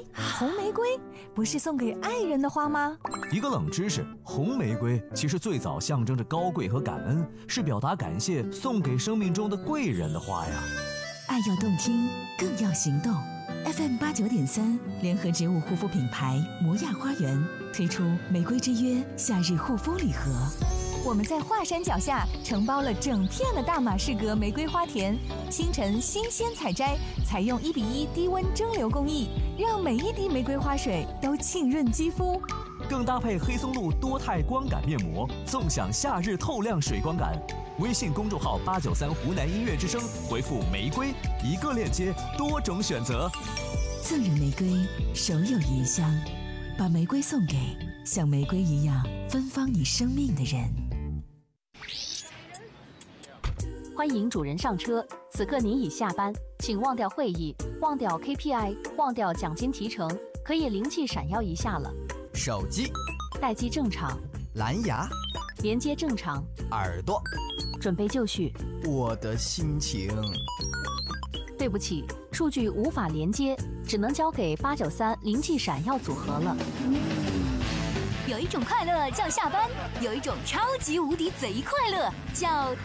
红玫瑰不是送给爱人的花吗？ 一个冷知识，红玫瑰其实最早象征着高贵和感恩，是表达感谢送给生命中的贵人的花呀。 爱要动听，更要行动。FM89.3联合植物护肤品牌摩亚花园推出玫瑰之约夏日护肤礼盒。我们在华山脚下承包了整片的大马士革玫瑰花田，清晨新鲜采摘，采用1:1低温蒸馏工艺，让每一滴玫瑰花水都沁润肌肤。 更搭配黑松露多肽光感面膜，纵享夏日透亮水光感。微信公众号893湖南音乐之声，回复玫瑰，一个链接，多种选择。 赠人玫瑰，手有余香，把玫瑰送给像玫瑰一样芬芳你生命的人。 欢迎主人上车，此刻您已下班，请忘掉会议，忘掉 KPI， 忘掉奖金提成，可以灵气闪耀一下了。 手机待机正常， 蓝牙连接正常， 耳朵准备就绪。 我的心情， 对不起，数据无法连接，只能交给893灵气闪耀组合了。 有一种快乐叫下班，有一种超级无敌贼快乐叫